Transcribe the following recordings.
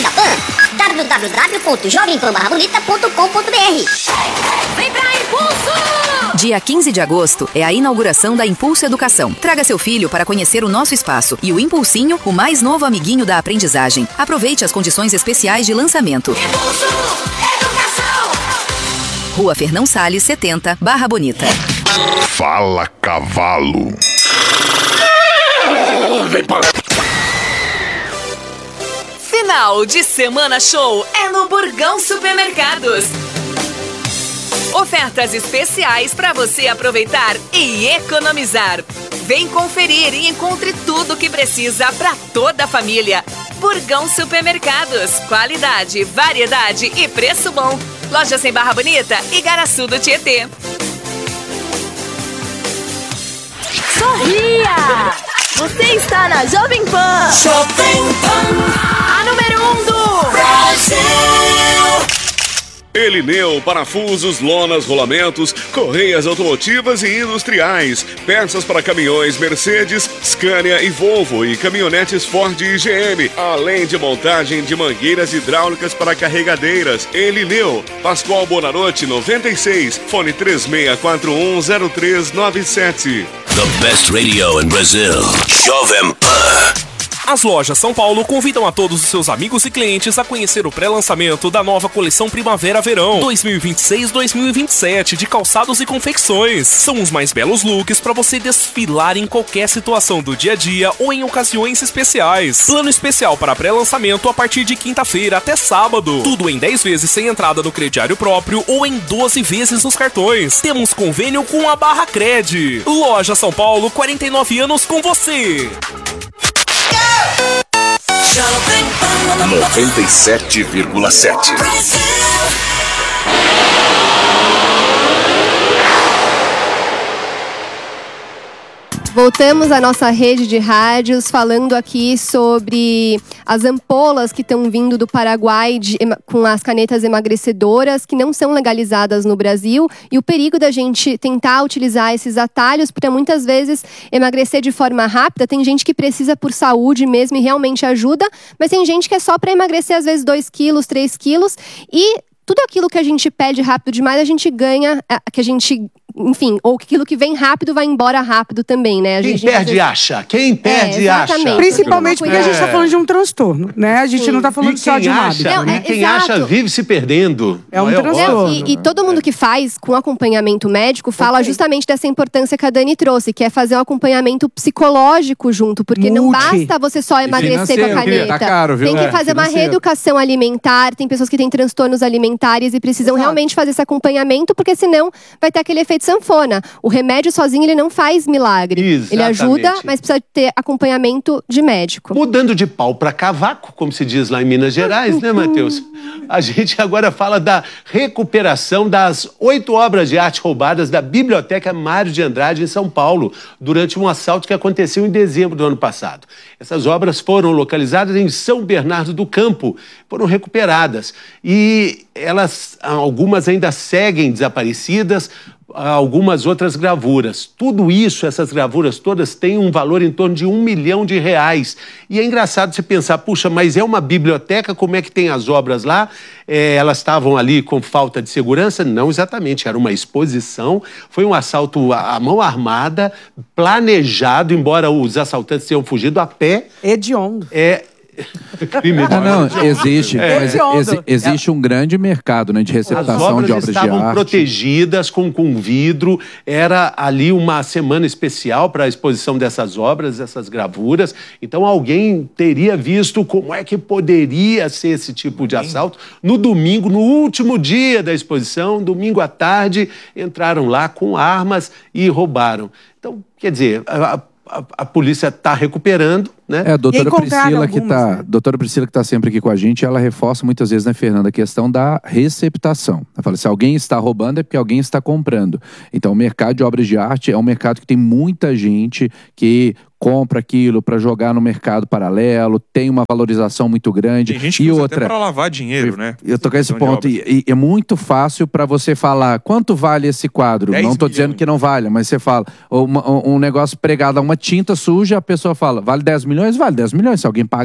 da Pan, www.jovempan-bonita.com.br. Vem pra Impulso! Dia 15 de agosto é a inauguração da Impulso Educação. Traga seu filho para conhecer o nosso espaço e o Impulsinho, o mais novo amiguinho da aprendizagem. Aproveite as condições especiais de lançamento. Impulso Educação! Rua Fernão Salles, 70, Barra Bonita. Fala, cavalo. Vem para... Final de semana show é no Burgão Supermercados. Ofertas especiais para você aproveitar e economizar. Vem conferir e encontre tudo o que precisa para toda a família. Burgão Supermercados, qualidade, variedade e preço bom. Lojas em Barra Bonita e Garaçu do Tietê. Sorria! Você está na Jovem Pan. Jovem Pan, A número 1 do Brasil. Elineu, parafusos, lonas, rolamentos, correias automotivas e industriais, peças para caminhões Mercedes, Scania e Volvo e caminhonetes Ford e GM, além de montagem de mangueiras hidráulicas para carregadeiras. Elineu, Pascoal Bonarotti 96, fone 36410397. The best radio in Brazil. Jovem Pan. As lojas São Paulo convidam a todos os seus amigos e clientes a conhecer o pré-lançamento da nova coleção Primavera-Verão 2026-2027 de calçados e confecções. São os mais belos looks para você desfilar em qualquer situação do dia a dia ou em ocasiões especiais. Plano especial para pré-lançamento a partir de quinta-feira até sábado. Tudo em 10 vezes sem entrada no crediário próprio ou em 12 vezes nos cartões. Temos convênio com a Barra Cred. Loja São Paulo, 49 anos com você. 97,7. Voltamos à nossa rede de rádios, falando aqui sobre as ampolas que estão vindo do Paraguai com as canetas emagrecedoras, que não são legalizadas no Brasil, e o perigo da gente tentar utilizar esses atalhos para muitas vezes emagrecer de forma rápida. Tem gente que precisa por saúde mesmo e realmente ajuda, mas tem gente que é só para emagrecer às vezes 2 quilos, 3 quilos, e tudo aquilo que a gente pede rápido demais, a gente ganha, enfim, ou aquilo que vem rápido vai embora rápido também, né? Quem perde acha. Quem perde acha. Principalmente porque a gente está falando de um transtorno, né? A gente não está falando só de um hábito. Quem acha vive se perdendo. É um transtorno. E todo mundo que faz com acompanhamento médico fala justamente dessa importância que a Dani trouxe, que é fazer um acompanhamento psicológico junto, porque não basta você só emagrecer com a caneta. Tá caro, viu? Tem que fazer uma reeducação alimentar, tem pessoas que têm transtornos alimentares e precisam realmente fazer esse acompanhamento, porque senão vai ter aquele efeito sanfona. O remédio sozinho, ele não faz milagre. Exatamente. Ele ajuda, mas precisa ter acompanhamento de médico. Mudando de pau para cavaco, como se diz lá em Minas Gerais, né, Matheus? A gente agora fala da recuperação das 8 obras de arte roubadas da Biblioteca Mário de Andrade, em São Paulo, durante um assalto que aconteceu em dezembro do ano passado. Essas obras foram localizadas em São Bernardo do Campo, foram recuperadas. E algumas ainda seguem desaparecidas, algumas outras gravuras. Tudo isso, essas gravuras todas, têm um valor em torno de R$1 milhão. E é engraçado você pensar, puxa, mas é uma biblioteca, como é que tem as obras lá? Elas estavam ali com falta de segurança? Não exatamente, era uma exposição, foi um assalto à mão armada, planejado, embora os assaltantes tenham fugido a pé. Hediondo. Existe um grande mercado, né, de receptação de obras de arte. As obras estavam protegidas com vidro, era ali uma semana especial para a exposição dessas obras, dessas gravuras. Então alguém teria visto como é que poderia ser esse tipo de assalto. No domingo, no último dia da exposição, domingo à tarde, entraram lá com armas e roubaram. Então, quer dizer, a polícia está recuperando, né? A doutora Priscila que está sempre aqui com a gente, ela reforça muitas vezes, né, Fernanda, a questão da receptação. Ela fala, se alguém está roubando é porque alguém está comprando. Então o mercado de obras de arte é um mercado que tem muita gente que compra aquilo para jogar no mercado paralelo, tem uma valorização muito grande. Tem gente que usa até para lavar dinheiro, né? Eu tô com esse ponto. E é muito fácil para você falar, quanto vale esse quadro? Não tô dizendo que não vale, mas você fala, um negócio pregado a uma tinta suja, a pessoa fala, vale 10 milhões? Vale 10 milhões, se alguém pagar.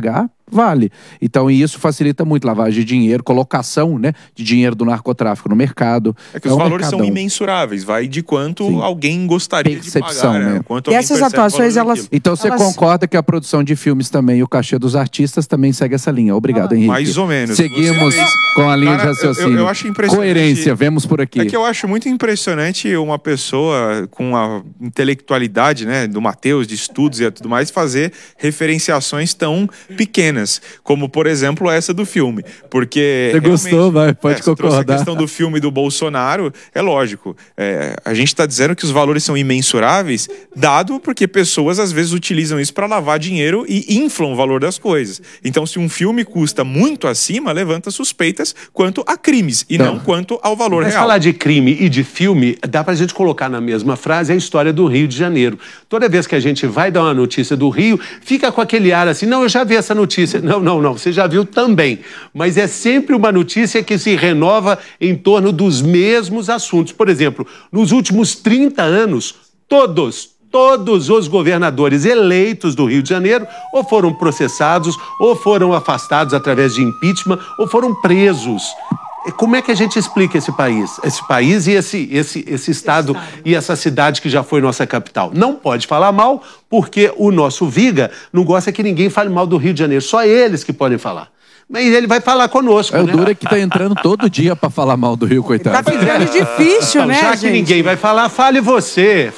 Vale. Então, isso facilita muito lavagem de dinheiro, colocação, né, de dinheiro do narcotráfico no mercado. É que os valores são imensuráveis, vai de quanto alguém gostaria de pagar, né? E essas atuações, elas... Então, você concorda que a produção de filmes também e o cachê dos artistas também segue essa linha. Obrigado, Henrique. Mais ou menos. Seguimos com a linha de raciocínio. Eu acho impressionante. Coerência, vemos por aqui. É que eu acho muito impressionante uma pessoa com a intelectualidade, né, do Matheus, de estudos e tudo mais, fazer referenciações tão pequenas, como, por exemplo, essa do filme. Porque... Você gostou, vai, pode concordar. A questão do filme do Bolsonaro, é lógico. A gente está dizendo que os valores são imensuráveis, dado porque pessoas, às vezes, utilizam isso para lavar dinheiro e inflam o valor das coisas. Então, se um filme custa muito acima, levanta suspeitas quanto a crimes e não quanto ao valor Mas real. falar de crime e de filme, dá pra gente colocar na mesma frase a história do Rio de Janeiro. Toda vez que a gente vai dar uma notícia do Rio, fica com aquele ar assim, não, eu já vi essa notícia. Não, você já viu também. Mas é sempre uma notícia que se renova em torno dos mesmos assuntos. Por exemplo, nos últimos 30 anos, todos os governadores eleitos do Rio de Janeiro ou foram processados, ou foram afastados através de impeachment, ou foram presos. Como é que a gente explica esse país? Esse país e esse estado e essa cidade que já foi nossa capital. Não pode falar mal, porque o nosso Viga não gosta que ninguém fale mal do Rio de Janeiro. Só eles que podem falar. Mas ele vai falar conosco, né? O duro é que tá entrando todo dia pra falar mal do Rio, coitado. Tá ficando difícil, né, já gente? que ninguém vai falar, fale você,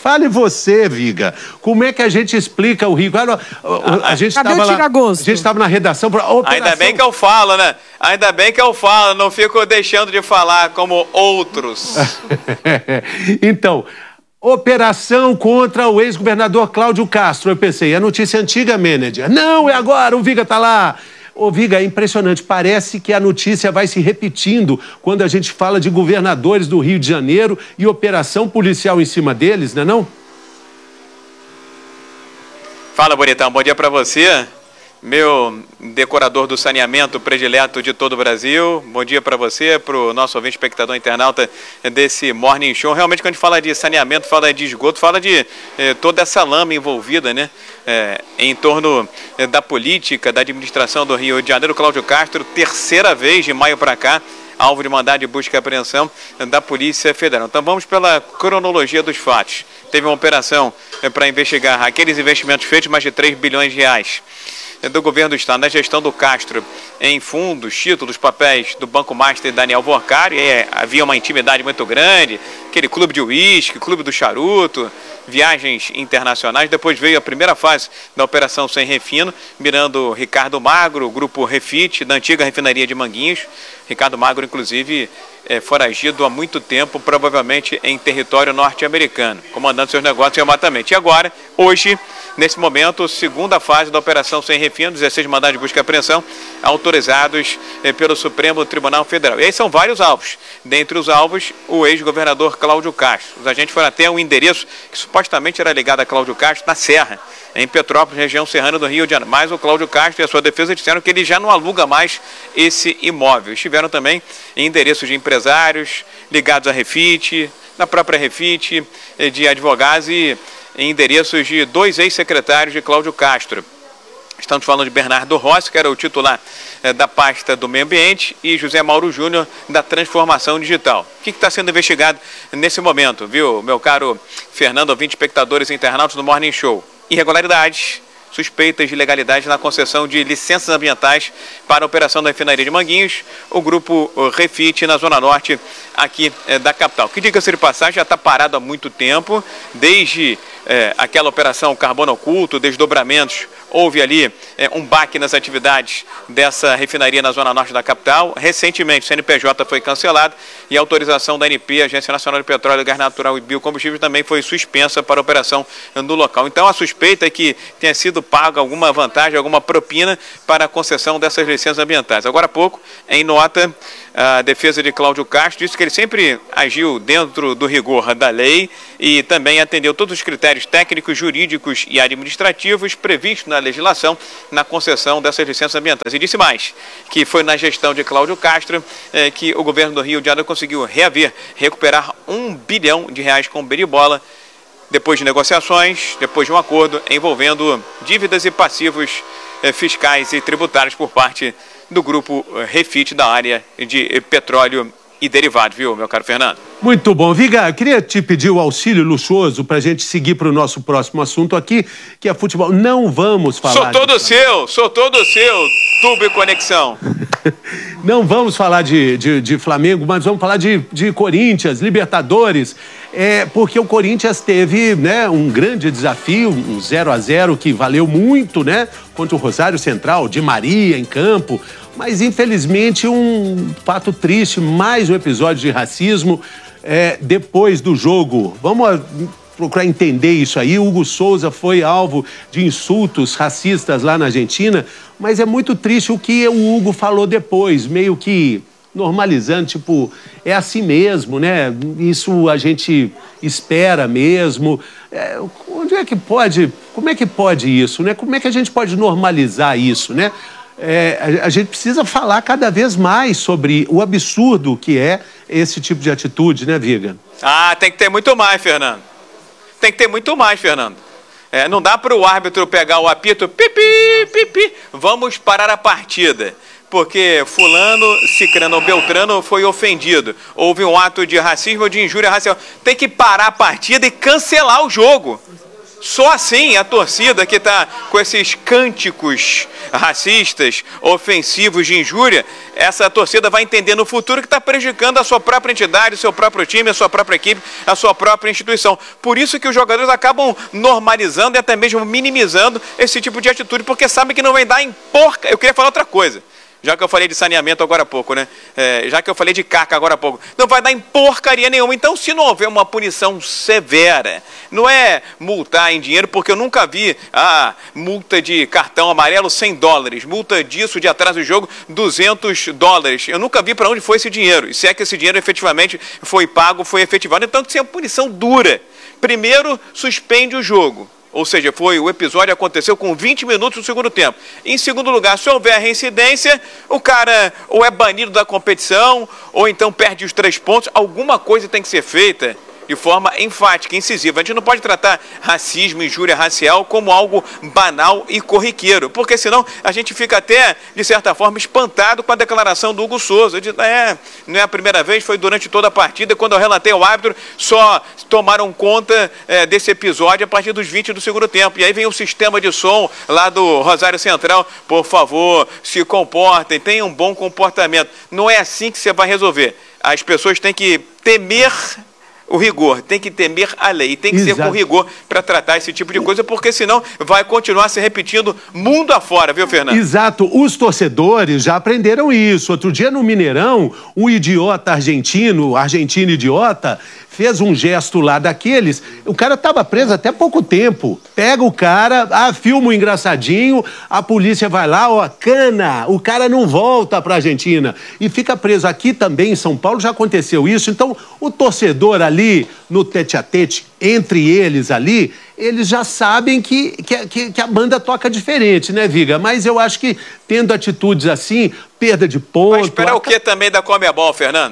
Viga. Como é que a gente explica o Rio? A gente Cadê o tira-gosto? A gente estava na redação... Ainda bem que eu falo, né? Ainda bem que eu falo, não fico deixando de falar como outros. Então... Operação contra o ex-governador Cláudio Castro. Eu pensei, é notícia antiga, manager. Não, é agora, o Viga tá lá. Ô, Viga, é impressionante. Parece que a notícia vai se repetindo quando a gente fala de governadores do Rio de Janeiro e operação policial em cima deles, não é não? Fala, bonitão. Bom dia pra você. Meu decorador do saneamento predileto de todo o Brasil. Bom dia para você, para o nosso ouvinte, espectador, internauta desse Morning Show. Realmente, quando a gente fala de saneamento, fala de esgoto, fala de toda essa lama envolvida, né? Em torno da política, da administração do Rio de Janeiro. Cláudio Castro, terceira vez de maio para cá, alvo de mandado de busca e apreensão da Polícia Federal. Então vamos pela cronologia dos fatos. Teve uma operação para investigar aqueles investimentos feitos, mais de 3 bilhões de reais. Do governo do estado, na gestão do Castro, em fundos, títulos, papéis do Banco Master Daniel Vorcari, havia uma intimidade muito grande, aquele clube de uísque, clube do charuto, viagens internacionais. Depois veio a primeira fase da Operação Sem Refino, mirando Ricardo Magro, o grupo Refit, da antiga refinaria de Manguinhos. Ricardo Magro, inclusive, foragido há muito tempo, provavelmente em território norte-americano, comandando seus negócios remotamente. E agora, hoje, nesse momento, segunda fase da Operação Sem Refino, 16 mandados de busca e apreensão, autorizados pelo Supremo Tribunal Federal. E aí são vários alvos. Dentre os alvos, o ex-governador Cláudio Castro. Os agentes foram até um endereço que supostamente era ligado a Cláudio Castro, na Serra, em Petrópolis, região serrana do Rio de Janeiro. Mas o Cláudio Castro e a sua defesa disseram que ele já não aluga mais esse imóvel. Estiveram também em endereços de empresários ligados à Refit, na própria Refit, de advogados e em endereços de 2 ex-secretários de Cláudio Castro. Estamos falando de Bernardo Rossi, que era o titular da pasta do meio ambiente, e José Mauro Júnior, da transformação digital. O que está sendo investigado nesse momento, viu, meu caro Fernando, ouvinte, espectadores e internautas do Morning Show? Irregularidades, suspeitas de ilegalidade na concessão de licenças ambientais para a operação da refinaria de Manguinhos, o grupo Refit na Zona Norte aqui da capital. Que diga-se de passagem, já está parado há muito tempo, desde aquela operação Carbono Oculto, desdobramentos, houve ali um baque nas atividades dessa refinaria na Zona Norte da capital. Recentemente, o CNPJ foi cancelado e a autorização da ANP, Agência Nacional de Petróleo, Gás Natural e Biocombustíveis, também foi suspensa para a operação no local. Então, a suspeita é que tenha sido paga alguma vantagem, alguma propina para a concessão dessas licenças ambientais. Agora há pouco, em nota, a defesa de Cláudio Castro disse que ele sempre agiu dentro do rigor da lei e também atendeu todos os critérios técnicos, jurídicos e administrativos previstos na legislação na concessão dessas licenças ambientais. E disse mais, que foi na gestão de Cláudio Castro que o governo do Rio de Janeiro conseguiu recuperar 1 bilhão de reais com beribola, depois de negociações, depois de um acordo envolvendo dívidas e passivos fiscais e tributários por parte do grupo Refit da área de petróleo e derivado, viu, meu caro Fernando? Muito bom. Viga, queria te pedir o auxílio luxuoso para a gente seguir para o nosso próximo assunto aqui, que é futebol. Não vamos falar... Sou todo seu, tubo e conexão. Não vamos falar de Flamengo, mas vamos falar de Corinthians, Libertadores, porque o Corinthians teve, né, um grande desafio, um 0-0 que valeu muito, né, contra o Rosário Central, Di Maria em campo, mas infelizmente um fato triste, mais um episódio de racismo depois do jogo. Vamos procurar entender isso aí. Hugo Souza foi alvo de insultos racistas lá na Argentina, mas é muito triste o que o Hugo falou depois, meio que normalizando, tipo, é assim mesmo, né? Isso a gente espera mesmo. Onde é que pode, como é que pode isso, né? Como é que a gente pode normalizar isso, né? A gente precisa falar cada vez mais sobre o absurdo que é esse tipo de atitude, né, Viga? Ah, tem que ter muito mais, Fernando. Tem que ter muito mais, Fernando. Não dá para o árbitro pegar o apito, pipi, pipi, vamos parar a partida, porque fulano, cicrano ou beltrano foi ofendido. Houve um ato de racismo ou de injúria racial. Tem que parar a partida e cancelar o jogo. Só assim a torcida que está com esses cânticos racistas, ofensivos, de injúria, essa torcida vai entender no futuro que está prejudicando a sua própria entidade, o seu próprio time, a sua própria equipe, a sua própria instituição. Por isso que os jogadores acabam normalizando e até mesmo minimizando esse tipo de atitude, porque sabem que não vai dar em porca. Eu queria falar outra coisa. Já que eu falei de saneamento agora há pouco, né? Já que eu falei de caca agora há pouco. Não vai dar em porcaria nenhuma. Então, se não houver uma punição severa, não é multar em dinheiro, porque eu nunca vi multa de cartão amarelo $100, multa disso de atraso de jogo $200. Eu nunca vi para onde foi esse dinheiro. E se é que esse dinheiro efetivamente foi pago, foi efetivado. Então, tem que ser uma punição dura. Primeiro, suspende o jogo. Ou seja, o episódio aconteceu com 20 minutos do segundo tempo. Em segundo lugar, se houver reincidência, o cara ou é banido da competição, ou então perde os 3 pontos. Alguma coisa tem que ser feita de forma enfática, incisiva. A gente não pode tratar racismo e injúria racial como algo banal e corriqueiro, porque senão a gente fica até, de certa forma, espantado com a declaração do Hugo Souza. Não é a primeira vez, foi durante toda a partida. Quando eu relatei ao árbitro, só tomaram conta desse episódio a partir dos 20 do segundo tempo. E aí vem o sistema de som lá do Rosário Central. Por favor, se comportem, tenham um bom comportamento. Não é assim que você vai resolver. As pessoas têm que temer o rigor, tem que temer a lei, tem que ser com rigor para tratar esse tipo de coisa, porque senão vai continuar se repetindo mundo afora, viu, Fernando? Exato, os torcedores já aprenderam isso. Outro dia no Mineirão, um idiota argentino idiota, fez um gesto lá daqueles, o cara estava preso até pouco tempo. Pega o cara, filma o engraçadinho, a polícia vai lá, cana, o cara não volta para a Argentina e fica preso. Aqui também em São Paulo já aconteceu isso. Então o torcedor ali no tete-a-tete, entre eles ali, eles já sabem que a banda toca diferente, né, Viga? Mas eu acho que tendo atitudes assim, perda de ponto... Vai esperar o que também da Conmebol, Fernando?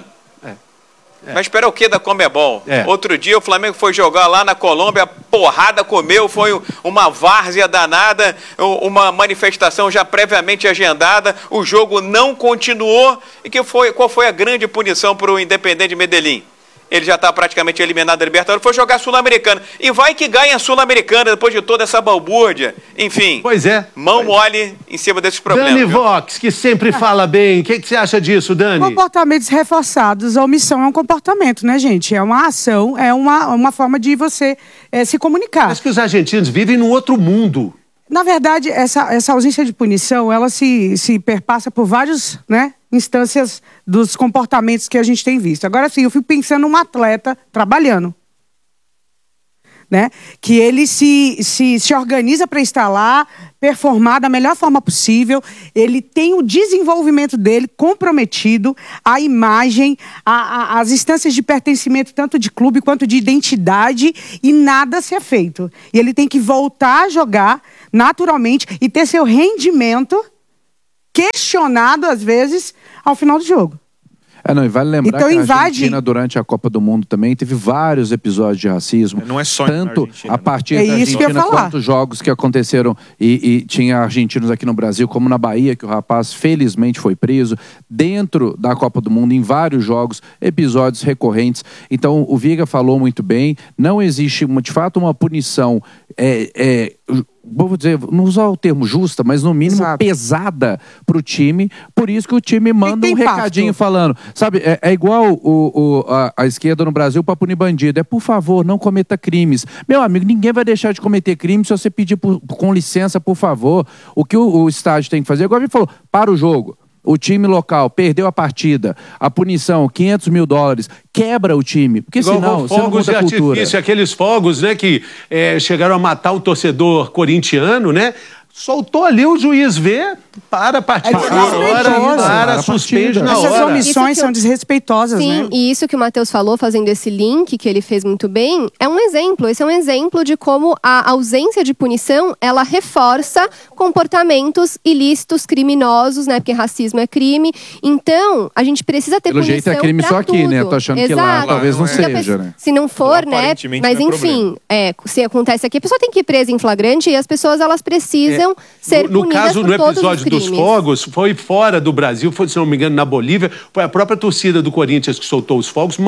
Vai esperar o que da Conmebol? Outro dia o Flamengo foi jogar lá na Colômbia, a porrada comeu, foi uma várzea danada, uma manifestação já previamente agendada, o jogo não continuou. E qual foi a grande punição para o Independiente Medellín? Ele já está praticamente eliminado da Libertadores, foi jogar Sul-Americana. E vai que ganha a Sul-Americana depois de toda essa balbúrdia. Enfim, mão mole em cima desses problemas. Dani Vox, que sempre fala bem. O que você acha disso, Dani? Comportamentos reforçados. A omissão é um comportamento, né, gente? É uma ação, é uma forma de você se comunicar. Mas que os argentinos vivem num outro mundo. Na verdade, essa ausência de punição, ela se perpassa por vários, né, instâncias dos comportamentos que a gente tem visto. Agora, sim, eu fico pensando num atleta trabalhando, né, que ele se organiza para estar lá, performar da melhor forma possível, ele tem o desenvolvimento dele comprometido, a imagem, as instâncias de pertencimento, tanto de clube quanto de identidade, e nada se é feito. E ele tem que voltar a jogar naturalmente e ter seu rendimento questionado, às vezes, ao final do jogo. Não, e vale lembrar Então, que a invade- Argentina, durante a Copa do Mundo também, teve vários episódios de racismo. Não é só tanto na Argentina, a partir É da isso que eu ia Argentina, falar. quanto jogos que aconteceram e tinha argentinos aqui no Brasil, como na Bahia, que o rapaz felizmente foi preso, dentro da Copa do Mundo, em vários jogos, episódios recorrentes. Então, o Viga falou muito bem, não existe, de fato, uma punição vou dizer, não usar o termo justa, mas no mínimo pesada pro time, por isso que o time manda um recadinho falando, sabe, é igual a esquerda no Brasil pra punir bandido, por favor, não cometa crimes. Meu amigo, ninguém vai deixar de cometer crimes se você pedir com licença, por favor. O que o estádio tem que fazer, agora ele falou, para o jogo. O time local perdeu a partida, a punição, $500 mil, quebra o time, porque Igual senão você não fogos muda de a cultura. artifício, aqueles fogos, né, que chegaram a matar um torcedor corintiano, né? Soltou ali, o juiz vê, para a partida suspende na hora. Essas omissões são desrespeitosas, Sim, né? e isso que o Matheus falou, fazendo esse link que ele fez muito bem, é um exemplo. Esse é um exemplo de como a ausência de punição, ela reforça comportamentos ilícitos, criminosos, né? Porque racismo é crime. Então, a gente precisa ter Pelo punição jeito é crime pra só aqui, tudo. né? Eu tô achando que lá Exato. talvez não Porque a seja, pessoa- né? Se não for, né? aparentemente Mas não é enfim, se acontece aqui, a pessoa tem que ir presa em flagrante e as pessoas, elas precisam ser No punidas caso, por no todos os episódio dos crimes. fogos, foi fora do Brasil, foi, se não me engano, na Bolívia, foi a própria torcida do Corinthians que soltou os fogos,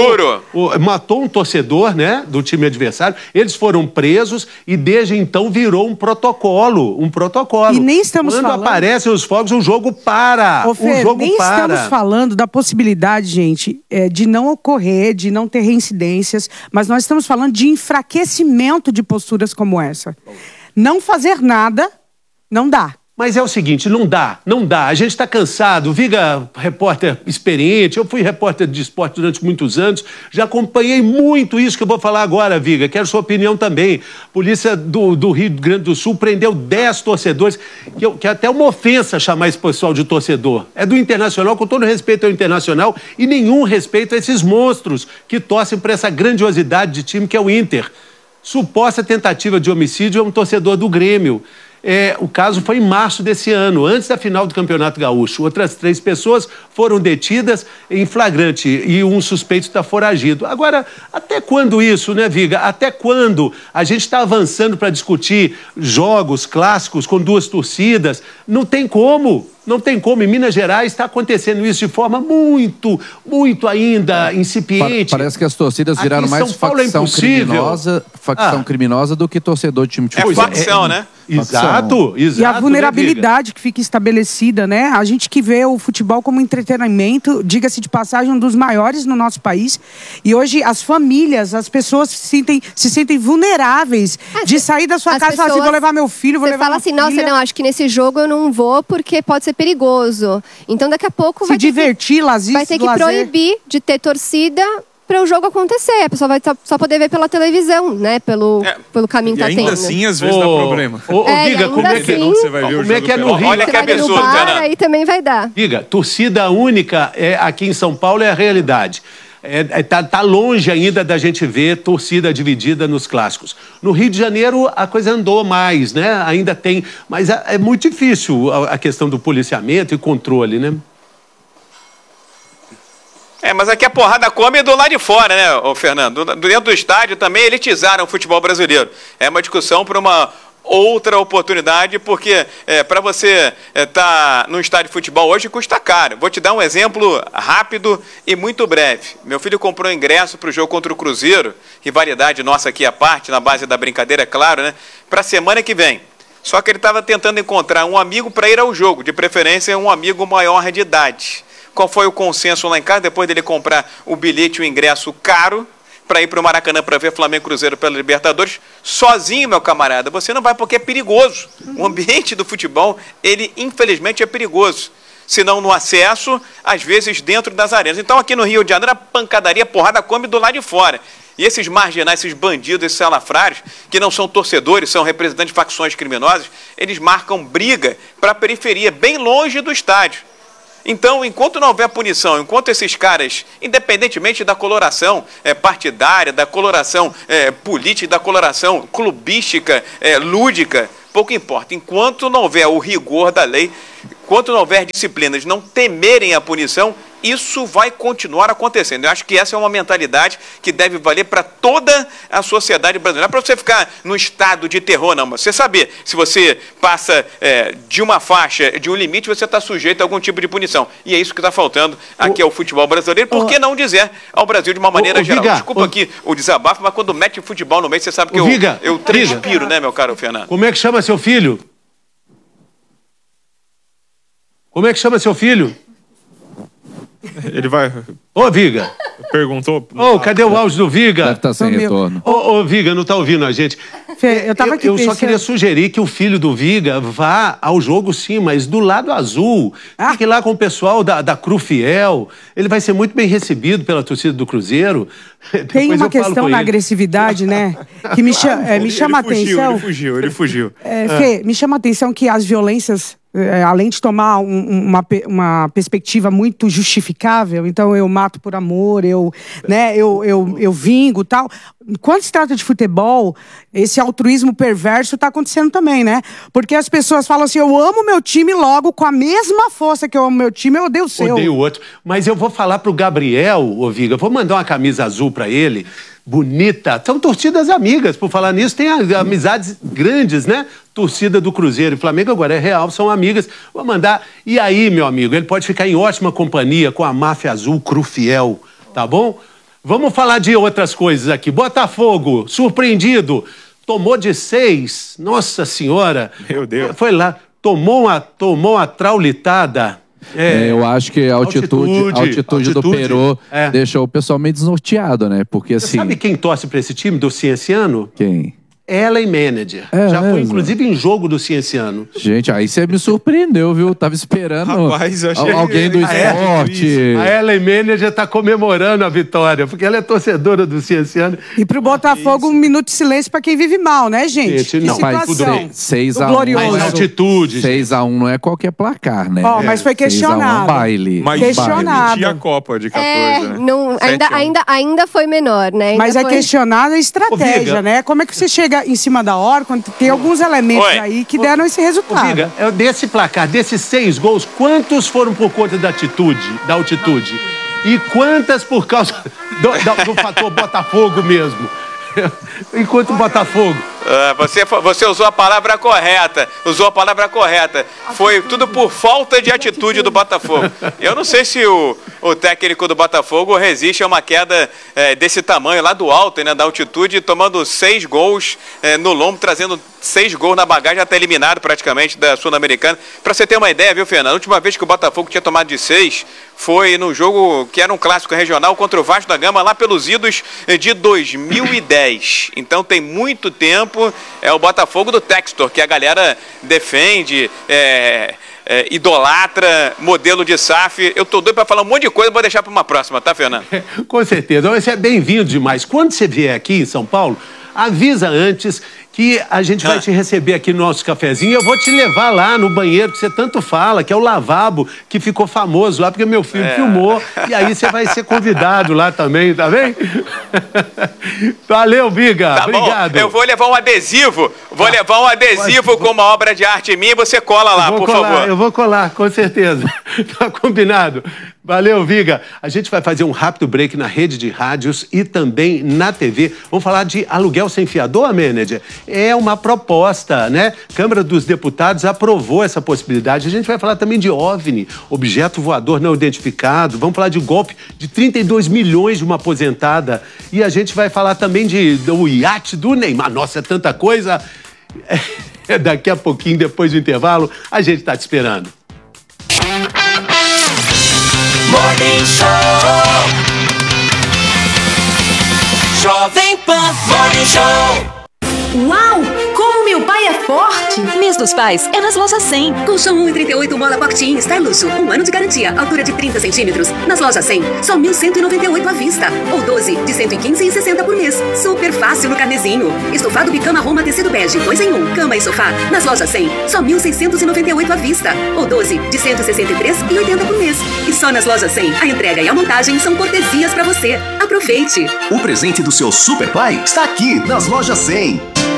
matou um torcedor, né, do time adversário, eles foram presos e desde então virou um protocolo. E nem estamos Quando falando... aparecem os fogos, o jogo para. Ô, Fer, o jogo nem para. estamos falando da possibilidade, gente, de não ocorrer, de não ter reincidências, mas nós estamos falando de enfraquecimento de posturas como essa. Não fazer nada, não dá. Mas é o seguinte, não dá. A gente está cansado. Viga, repórter experiente, eu fui repórter de esporte durante muitos anos, já acompanhei muito isso que eu vou falar agora, Viga. Quero sua opinião também. Polícia do Rio Grande do Sul prendeu 10 torcedores, que é até uma ofensa chamar esse pessoal de torcedor. É do Internacional, com todo respeito ao Internacional, e nenhum respeito a esses monstros que torcem para essa grandiosidade de time que é o Inter. Suposta tentativa de homicídio é um torcedor do Grêmio. O caso foi em março desse ano, antes da final do Campeonato Gaúcho. Outras 3 pessoas foram detidas em flagrante e um suspeito está foragido. Agora, até quando isso, né, Viga? Até quando a gente está avançando para discutir jogos clássicos com 2 torcidas? Não tem como. Não tem como. Em Minas Gerais está acontecendo isso de forma muito ainda incipiente. Parece que as torcidas viraram Aqui em mais São Paulo é facção impossível. criminosa do que torcedor de time de futebol. facção, né? Exato. E a vulnerabilidade que fica estabelecida, né? A gente que vê o futebol como entretenimento, diga-se de passagem, um dos maiores no nosso país. E hoje as famílias, as pessoas se sentem vulneráveis de sair da sua casa e falar assim, vou levar meu filho, vou Você levar fala minha assim, filha. nossa, não, acho que nesse jogo eu não vou porque pode ser perigoso. Então daqui a pouco Se divertir, vai ter que proibir de ter torcida para o jogo acontecer. A pessoa vai só poder ver pela televisão, né? Pelo caminho que tá tendo. E ainda assim, às vezes, dá problema. Viga, como é que assim, você vai ver o como é jogo que é no pela- Rio? Olha que absurdo, no bar, Fernando. aí também vai dar. Viga, torcida única aqui em São Paulo é a realidade. Tá longe ainda da gente ver torcida dividida nos clássicos. No Rio de Janeiro a coisa andou mais, né? Ainda tem, mas é muito difícil a questão do policiamento e controle, né? Mas aqui a porrada come do lado de fora, né, ô Fernando? Dentro do estádio também elitizaram o futebol brasileiro. É uma discussão para uma outra oportunidade, porque para você estar num estádio de futebol hoje custa caro. Vou te dar um exemplo rápido e muito breve. Meu filho comprou ingresso para o jogo contra o Cruzeiro, rivalidade nossa aqui à parte, na base da brincadeira, é claro, né? Para a semana que vem. Só que ele estava tentando encontrar um amigo para ir ao jogo, de preferência um amigo maior de idade. Qual foi o consenso lá em casa, depois dele comprar o bilhete, o ingresso caro, para ir para o Maracanã para ver Flamengo e Cruzeiro pela Libertadores, sozinho, meu camarada. Você não vai porque é perigoso. O ambiente do futebol, ele infelizmente é perigoso. Se não no acesso, às vezes dentro das arenas. Então aqui no Rio de Janeiro, a pancadaria, porrada come do lado de fora. E esses marginais, esses bandidos, esses salafrários, que não são torcedores, são representantes de facções criminosas, eles marcam briga para a periferia, bem longe do estádio. Então, enquanto não houver punição, enquanto esses caras, independentemente da coloração partidária, da coloração política, da coloração clubística, lúdica, pouco importa. Enquanto não houver o rigor da lei, enquanto não houver disciplinas, não temerem a punição, isso vai continuar acontecendo. Eu acho que essa é uma mentalidade que deve valer para toda a sociedade brasileira. Não é para você ficar num estado de terror, não. Mas você saber, se você passa de uma faixa, de um limite, você está sujeito a algum tipo de punição. E é isso que está faltando aqui ao futebol brasileiro. Por que não dizer ao Brasil de uma maneira geral? Viga, Desculpa aqui o desabafo, mas quando mete futebol no meio, você sabe que eu transpiro, né, meu caro Fernando? Como é que chama seu filho? Como é que chama seu filho? Ele vai... Ô, Viga. Perguntou. Cadê o áudio do Viga? Deve estar sem retorno. Ô, Viga, não tá ouvindo a gente? Fê, eu tava aqui Eu pensando... só queria sugerir que o filho do Viga vá ao jogo sim, mas do lado azul. Fique lá com o pessoal da Cru Fiel. Ele vai ser muito bem recebido pela torcida do Cruzeiro. Tem uma questão na agressividade, né? Que me chama a atenção. Ele fugiu. Fê, me chama a atenção que as violências, além de tomar uma perspectiva muito justificável, então eu mato por amor, eu vingo e tal. Quando se trata de futebol, esse altruísmo perverso está acontecendo também, né? Porque as pessoas falam assim, eu amo meu time, logo com a mesma força que eu amo meu time, eu odeio o seu. Odeio o outro. Mas eu vou falar pro Gabriel, ô Viga, vou mandar uma camisa azul pra ele, bonita. São torcidas amigas, por falar nisso, tem amizades grandes, né? Torcida do Cruzeiro e Flamengo agora é real, são amigas. Vou mandar. E aí, meu amigo, ele pode ficar em ótima companhia com a máfia azul Cru Fiel, tá bom? Vamos falar de outras coisas aqui. Botafogo, surpreendido, tomou de 6. Nossa Senhora. Meu Deus. Foi lá, tomou uma traulitada. Eu acho que a altitude do Perô deixou o pessoal meio desnorteado, né? Porque assim... Você sabe quem torce pra esse time do Cienciano? Quem? Ellen Manager. Já foi, inclusive, em jogo do Cienciano. Gente, aí você me surpreendeu, viu? Tava esperando alguém do esporte. A Ellen Manager tá comemorando a vitória, porque ela é torcedora do Cienciano. E pro Botafogo, um minuto de silêncio pra quem vive mal, né, gente? Não, mas 6x1. Altitude. 6x1 não é qualquer placar, né? Mas foi questionado. 6x1 baile. Mas questionado. a Copa de 14, né? Não, ainda foi menor, né? Mas é questionada a estratégia, né? Como é que você chega em cima da hora, quando tem alguns elementos aí que deram esse resultado. Viga, desse placar, desses 6 gols, quantos foram por conta da altitude? E quantas por causa do fator Botafogo mesmo? Enquanto o Botafogo... Você usou a palavra correta. Foi tudo por falta de atitude do Botafogo. Eu não sei se o técnico do Botafogo resiste a uma queda desse tamanho lá do alto, né, da altitude, tomando 6 gols no lombo, trazendo 6 gols na bagagem, já está eliminado praticamente da Sul-Americana. Para você ter uma ideia, viu, Fernando? A última vez que o Botafogo tinha tomado de 6 foi no jogo que era um clássico regional contra o Vasco da Gama, lá pelos idos de 2010. Então tem muito tempo. É o Botafogo do Textor, que a galera defende, idolatra, modelo de SAF. Eu tô doido para falar um monte de coisa, vou deixar para uma próxima, tá, Fernando? Com certeza. Você é bem-vindo demais. Quando você vier aqui em São Paulo, avisa antes que a gente vai te receber aqui no nosso cafezinho. Eu vou te levar lá no banheiro que você tanto fala, que é o lavabo, que ficou famoso lá, porque meu filho filmou. E aí você vai ser convidado lá também, tá bem? Valeu, Viga. Obrigado. Bom. Eu vou levar um adesivo. Com uma obra de arte minha e você cola lá, por favor. Eu vou colar, com certeza. Tá combinado. Valeu, Viga. A gente vai fazer um rápido break na rede de rádios e também na TV. Vamos falar de aluguel sem fiador, manager? É uma proposta, né? Câmara dos Deputados aprovou essa possibilidade. A gente vai falar também de OVNI, objeto voador não identificado. Vamos falar de golpe de 32 milhões de uma aposentada. E a gente vai falar também do iate do Neymar. Nossa, é tanta coisa. Daqui a pouquinho, depois do intervalo, a gente tá te esperando. Morning Show. Jovem Pan Morning Show. Uau! Como meu pai é forte! Mês dos Pais é nas lojas 100. Colchão 1,38 mola Boxteen Star Luxo. 1 ano de garantia, altura de 30 centímetros. Nas lojas 100, só 1.198 à vista. Ou 12 de 115,60 por mês. Super fácil no carnezinho. Estofado Bicama Roma tecido bege, 2 em 1, cama e sofá. Nas lojas 100, só 1.698 à vista. Ou 12 de 163,80 por mês. E só nas lojas 100, a entrega e a montagem são cortesias pra você. Aproveite! O presente do seu super pai está aqui nas lojas 100.